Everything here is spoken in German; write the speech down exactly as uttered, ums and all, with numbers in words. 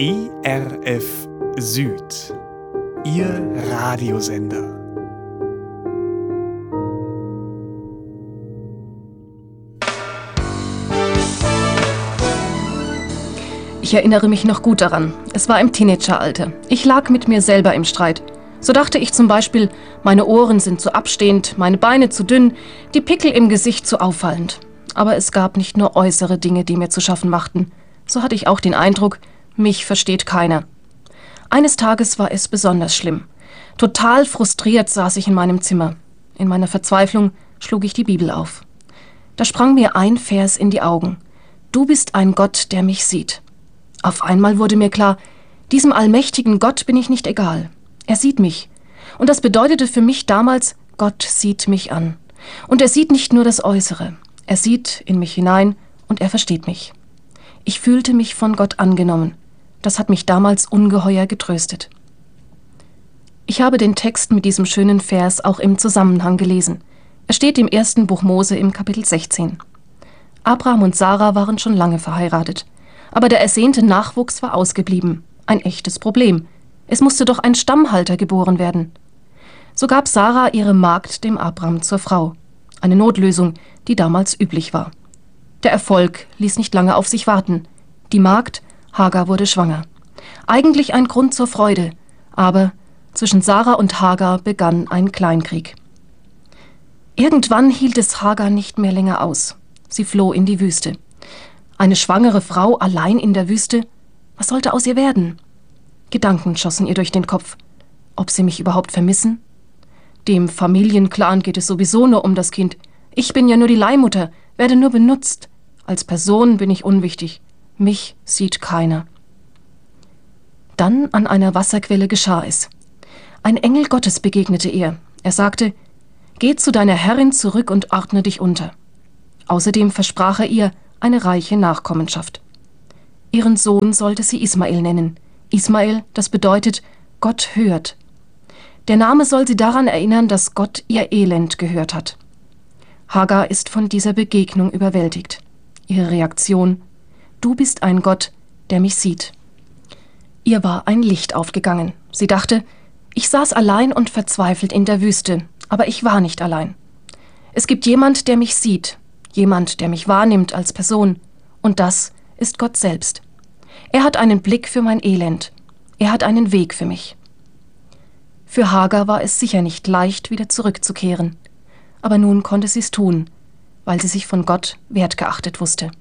E R F Süd, Ihr Radiosender. Ich erinnere mich noch gut daran. Es war im Teenageralter. Ich lag mit mir selber im Streit. So dachte ich zum Beispiel, meine Ohren sind zu abstehend, meine Beine zu dünn, die Pickel im Gesicht zu auffallend. Aber es gab nicht nur äußere Dinge, die mir zu schaffen machten. So hatte ich auch den Eindruck, mich versteht keiner. Eines Tages war es besonders schlimm. Total frustriert saß ich in meinem Zimmer. In meiner Verzweiflung schlug ich die Bibel auf. Da sprang mir ein Vers in die Augen. Du bist ein Gott, der mich sieht. Auf einmal wurde mir klar, diesem allmächtigen Gott bin ich nicht egal. Er sieht mich. Und das bedeutete für mich damals, Gott sieht mich an. Und er sieht nicht nur das Äußere. Er sieht in mich hinein und er versteht mich. Ich fühlte mich von Gott angenommen. Das hat mich damals ungeheuer getröstet. Ich habe den Text mit diesem schönen Vers auch im Zusammenhang gelesen. Er steht im ersten Buch Mose im Kapitel sechzehn. Abraham und Sarah waren schon lange verheiratet. Aber der ersehnte Nachwuchs war ausgeblieben. Ein echtes Problem. Es musste doch ein Stammhalter geboren werden. So gab Sarah ihre Magd dem Abraham zur Frau. Eine Notlösung, die damals üblich war. Der Erfolg ließ nicht lange auf sich warten. Die Magd, Hagar, wurde schwanger. Eigentlich ein Grund zur Freude, aber zwischen Sarah und Hagar begann ein Kleinkrieg. Irgendwann hielt es Hagar nicht mehr länger aus. Sie floh in die Wüste. Eine schwangere Frau allein in der Wüste? Was sollte aus ihr werden? Gedanken schossen ihr durch den Kopf. Ob sie mich überhaupt vermissen? Dem Familienclan geht es sowieso nur um das Kind. Ich bin ja nur die Leihmutter, werde nur benutzt. Als Person bin ich unwichtig. Mich sieht keiner. Dann an einer Wasserquelle geschah es. Ein Engel Gottes begegnete ihr. Er sagte, geh zu deiner Herrin zurück und ordne dich unter. Außerdem versprach er ihr eine reiche Nachkommenschaft. Ihren Sohn sollte sie Ismael nennen. Ismael, das bedeutet, Gott hört. Der Name soll sie daran erinnern, dass Gott ihr Elend gehört hat. Hagar ist von dieser Begegnung überwältigt. Ihre Reaktion: Du bist ein Gott, der mich sieht. Ihr war ein Licht aufgegangen. Sie dachte, ich saß allein und verzweifelt in der Wüste, aber ich war nicht allein. Es gibt jemand, der mich sieht, jemand, der mich wahrnimmt als Person, und das ist Gott selbst. Er hat einen Blick für mein Elend. Er hat einen Weg für mich. Für Hagar war es sicher nicht leicht, wieder zurückzukehren. Aber nun konnte sie es tun, weil sie sich von Gott wertgeachtet wusste.